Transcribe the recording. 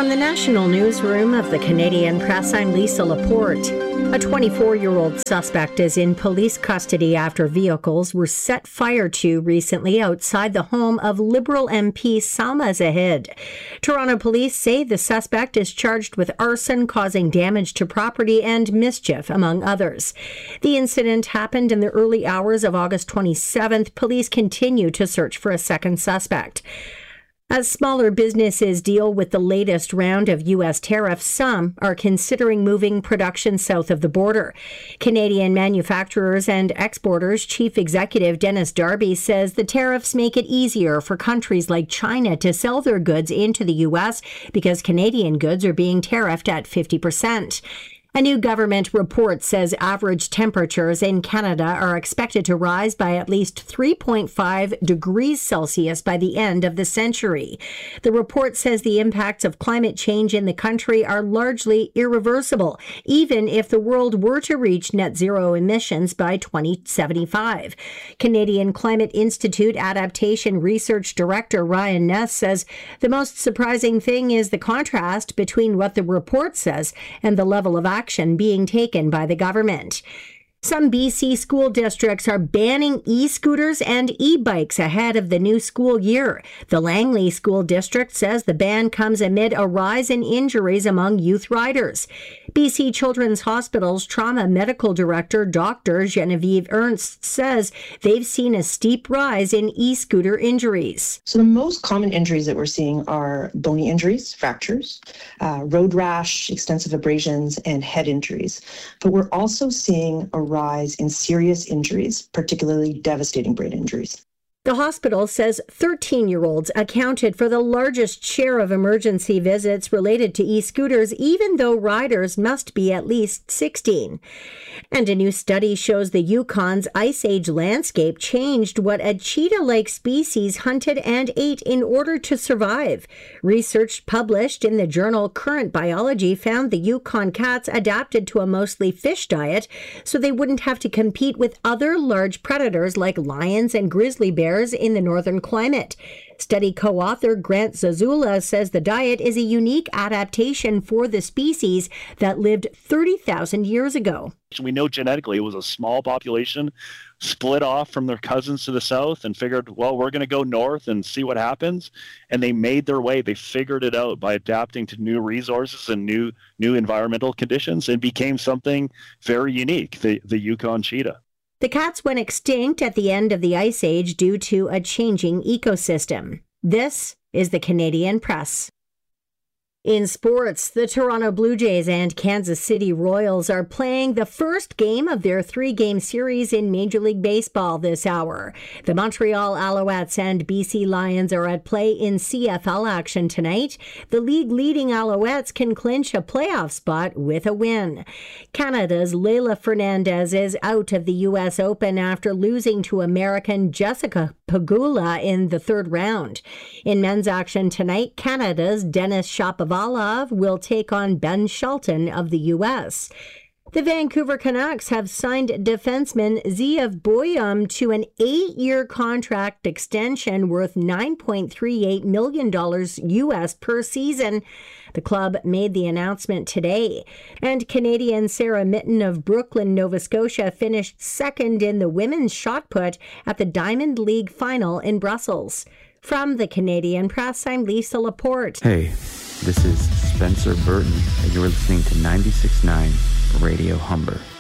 From the National Newsroom of the Canadian Press, I'm Lisa Laporte. A 24-year-old suspect is in police custody after vehicles were set fire to recently outside the home of Liberal MP Salma Zahid. Toronto police say the suspect is charged with arson, causing damage to property, and mischief, among others. The incident happened in the early hours of August 27th. Police continue to search for a second suspect. As smaller businesses deal with the latest round of U.S. tariffs, some are considering moving production south of the border. Canadian Manufacturers and Exporters Chief Executive Dennis Darby says the tariffs make it easier for countries like China to sell their goods into the U.S. because Canadian goods are being tariffed at 50%. A new government report says average temperatures in Canada are expected to rise by at least 3.5 degrees Celsius by the end of the century. The report says the impacts of climate change in the country are largely irreversible, even if the world were to reach net zero emissions by 2075. Canadian Climate Institute Adaptation Research Director Ryan Ness says the most surprising thing is the contrast between what the report says and the level of action being taken by the government. Some BC school districts are banning e-scooters and e-bikes ahead of the new school year. The Langley School District says the ban comes amid a rise in injuries among youth riders. BC Children's Hospital's Trauma Medical Director, Dr. Genevieve Ernst, says they've seen a steep rise in e-scooter injuries. So the most common injuries that we're seeing are bony injuries, fractures, road rash, extensive abrasions, and head injuries. But we're also seeing a rise in serious injuries, particularly devastating brain injuries. The hospital says 13-year-olds accounted for the largest share of emergency visits related to e-scooters, even though riders must be at least 16. And a new study shows the Yukon's Ice Age landscape changed what a cheetah-like species hunted and ate in order to survive. Research published in the journal Current Biology found the Yukon cats adapted to a mostly fish diet so they wouldn't have to compete with other large predators like lions and grizzly bears in the northern climate. Study co-author Grant Zazula says the diet is a unique adaptation for the species that lived 30,000 years ago. We know genetically it was a small population split off from their cousins to the south and figured, well, we're going to go north and see what happens. And they made their way. They figured it out by adapting to new resources and new environmental conditions and became something very unique, the Yukon cheetah. The cats went extinct at the end of the Ice Age due to a changing ecosystem. This is the Canadian Press. In sports, the Toronto Blue Jays and Kansas City Royals are playing the first game of their 3-game series in Major League Baseball this hour. The Montreal Alouettes and BC Lions are at play in CFL action tonight. The league-leading Alouettes can clinch a playoff spot with a win. Canada's Leila Fernandez is out of the U.S. Open after losing to American Jessica Pegula in the third round. In men's action tonight, Canada's Denis Shapovalov will take on Ben Shelton of the U.S. The Vancouver Canucks have signed defenseman Zeev Boyum to an 8-year contract extension worth $9.38 million U.S. per season. The club made the announcement today. And Canadian Sarah Mitten of Brooklyn, Nova Scotia, finished second in the women's shot put at the Diamond League final in Brussels. From the Canadian Press, I'm Lisa Laporte. Hey, this is Spencer Burton, and you're listening to 96.9 Radio Humber.